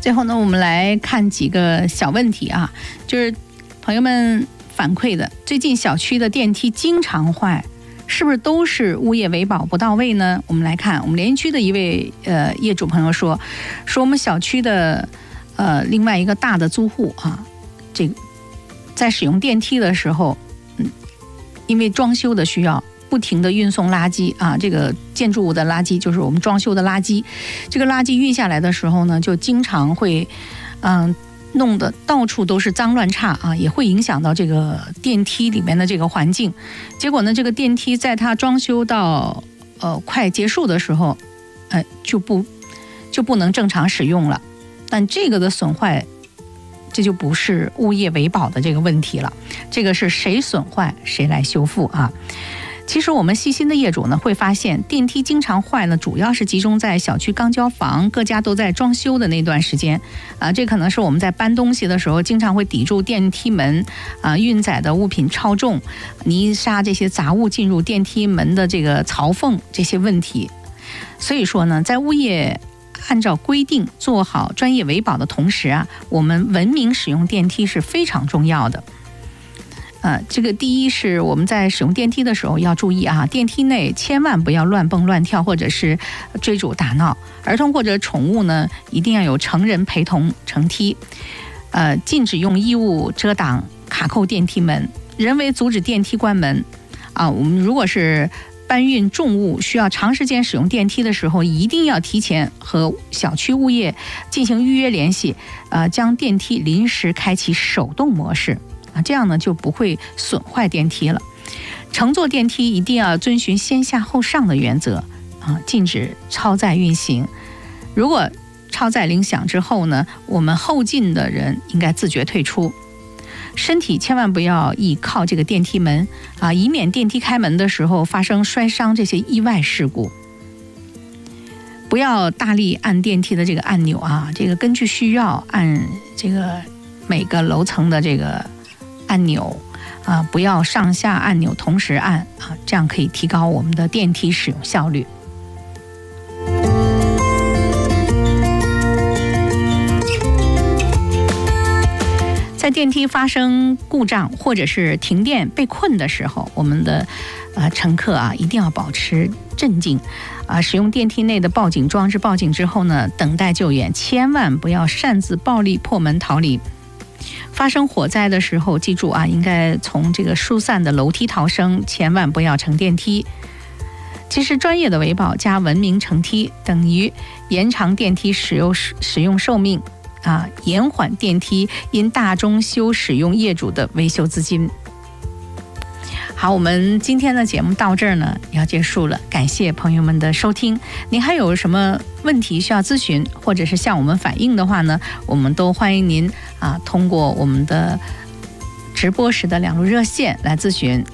最后呢，我们来看几个小问题啊，就是朋友们反馈的，最近小区的电梯经常坏，是不是都是物业维保不到位呢？我们来看，我们联谊区的一位业主朋友说我们小区的另外一个大的租户啊，这个在使用电梯的时候，因为装修的需要，不停的运送垃圾啊，这个建筑物的垃圾就是我们装修的垃圾，这个垃圾运下来的时候呢，就经常会弄得到处都是脏乱差啊，也会影响到这个电梯里面的这个环境。结果呢，这个电梯在它装修到快结束的时候，就不能正常使用了。但这个的损坏，这就不是物业维保的这个问题了，这个是谁损坏谁来修复啊。其实我们细心的业主呢，会发现电梯经常坏呢，主要是集中在小区刚交房、各家都在装修的那段时间啊。这可能是我们在搬东西的时候，经常会抵住电梯门啊，运载的物品超重、泥沙这些杂物进入电梯门的这个槽缝这些问题。所以说呢，在物业按照规定做好专业维保的同时啊，我们文明使用电梯是非常重要的。这个第一是我们在使用电梯的时候要注意啊，电梯内千万不要乱蹦乱跳或者是追逐打闹，儿童或者宠物呢一定要有成人陪同乘梯，禁止用衣物遮挡卡扣电梯门，人为阻止电梯关门啊。我们如果是搬运重物需要长时间使用电梯的时候，一定要提前和小区物业进行预约联系，将电梯临时开启手动模式啊，这样呢就不会损坏电梯了。乘坐电梯一定要遵循先下后上的原则啊，禁止超载运行。如果超载铃响之后呢，我们后进的人应该自觉退出。身体千万不要倚靠这个电梯门啊，以免电梯开门的时候发生摔伤这些意外事故。不要大力按电梯的这个按钮啊，这个根据需要按这个每个楼层的这个按钮啊，不要上下按钮同时按啊，这样可以提高我们的电梯使用效率。在电梯发生故障或者是停电被困的时候，我们的乘客啊一定要保持镇静啊，使用电梯内的报警装置报警之后呢，等待救援，千万不要擅自暴力破门逃离。发生火灾的时候，记住啊，应该从这个疏散的楼梯逃生，千万不要乘电梯。其实专业的维保加文明乘梯等于延长电梯使用寿命啊，延缓电梯因大中修使用业主的维修资金。好，我们今天的节目到这儿呢要结束了，感谢朋友们的收听。您还有什么问题需要咨询或者是向我们反映的话呢，我们都欢迎您通过我们的直播时的2路热线来咨询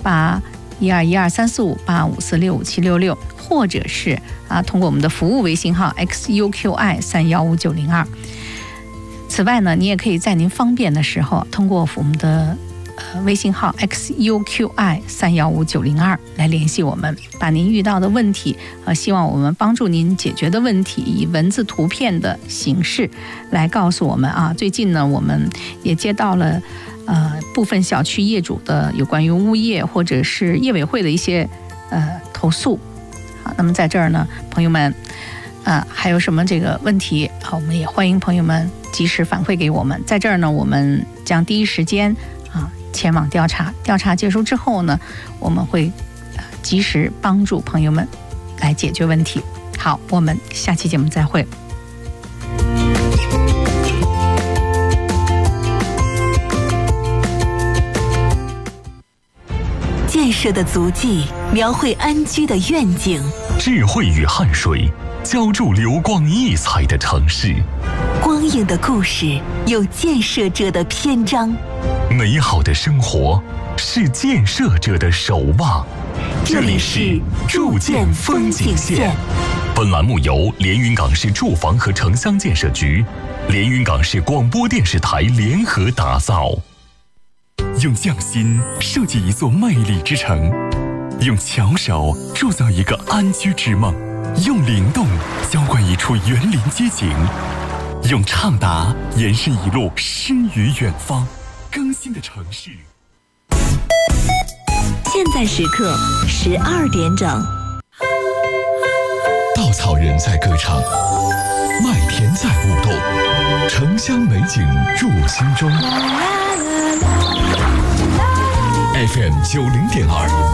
8121234585465766，或者是通过我们的服务微信号 xuqi315902。此外呢，你也可以在您方便的时候通过我们的微信号 xuqi315902来联系我们，把您遇到的问题希望我们帮助您解决的问题以文字图片的形式来告诉我们啊。最近呢，我们也接到了部分小区业主的有关于物业或者是业委会的一些投诉。好，那么在这儿呢，朋友们还有什么这个问题我们也欢迎朋友们及时反馈给我们。在这儿呢，我们将第一时间前往调查，调查结束之后呢，我们会及时帮助朋友们来解决问题。好，我们下期节目再会。 建设的足迹描绘安居的愿景， 智慧与汗水浇筑流光溢彩的城市， 光影的故事有建设者的篇章。 美好的生活是建设者的守望。 这里是筑建风景线。 本栏目由连云港市住房和城乡建设局、连云港市广播电视台联合打造。用匠心设计一座魅力之城，用巧手铸造一个安居之梦，用灵动浇灌一处园林街景， 用畅达延伸一路诗与远方，更新的城市。 现在时刻12点整。 稻草人在歌唱，麦田在舞动，城乡美景入心中。FM 90.2